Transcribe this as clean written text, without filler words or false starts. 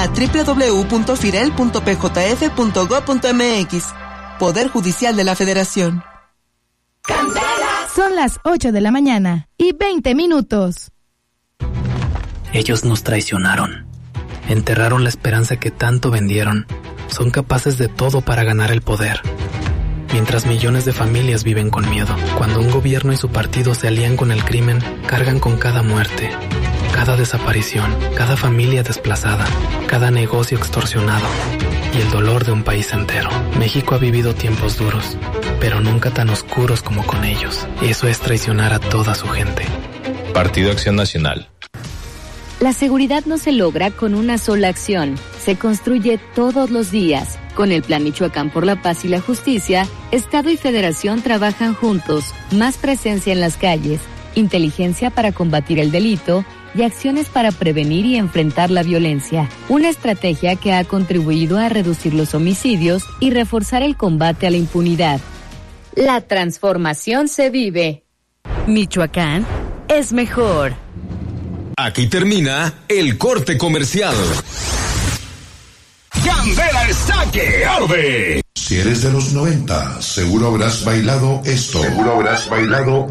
a www.firel.pjf.gov.mx. Poder Judicial de la Federación. Son las 8 de la mañana y 20 minutos. Ellos nos traicionaron. Enterraron la esperanza que tanto vendieron. Son capaces de todo para ganar el poder. Mientras millones de familias viven con miedo. Cuando un gobierno y su partido se alían con el crimen, cargan con cada muerte, cada desaparición, cada familia desplazada, cada negocio extorsionado y el dolor de un país entero. México ha vivido tiempos duros, pero nunca tan oscuros como con ellos. Eso es traicionar a toda su gente. Partido Acción Nacional. La seguridad no se logra con una sola acción, se construye todos los días. Con el Plan Michoacán por la Paz y la Justicia, Estado y Federación trabajan juntos, más presencia en las calles, inteligencia para combatir el delito y acciones para prevenir y enfrentar la violencia. Una estrategia que ha contribuido a reducir los homicidios y reforzar el combate a la impunidad. La transformación se vive. Michoacán es mejor. Aquí termina el corte comercial. Candela está que arde. Si eres de los 90, seguro habrás bailado esto.